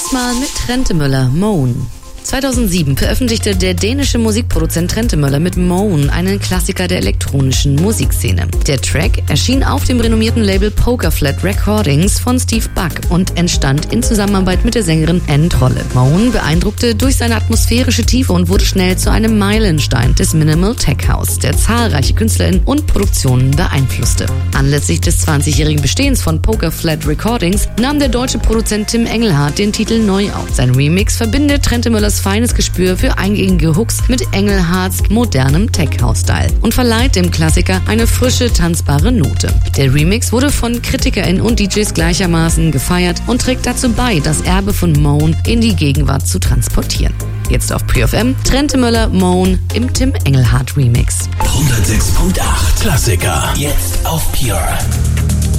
Diesmal mit Trentemøller, Moan. 2007 veröffentlichte der dänische Musikproduzent Trentemøller mit Moan einen Klassiker der elektronischen Musikszene. Der Track erschien auf dem renommierten Label Pokerflat Recordings von Steve Buck und entstand in Zusammenarbeit mit der Sängerin Anne Trolle. Moan beeindruckte durch seine atmosphärische Tiefe und wurde schnell zu einem Meilenstein des Minimal Tech House, der zahlreiche KünstlerInnen und Produktionen beeinflusste. Anlässlich des 20-jährigen Bestehens von Pokerflat Recordings nahm der deutsche Produzent Tim Engelhardt den Titel neu auf. Sein Remix verbindet Trentemøllers feines Gespür für eingängige Hooks mit Engelhardts modernem Tech-House-Style und verleiht dem Klassiker eine frische, tanzbare Note. Der Remix wurde von KritikerInnen und DJs gleichermaßen gefeiert und trägt dazu bei, das Erbe von Moan in die Gegenwart zu transportieren. Jetzt auf Pure FM, Trentemøller, Moan im Tim Engelhardt Remix. 106.8 Klassiker, jetzt auf Pure.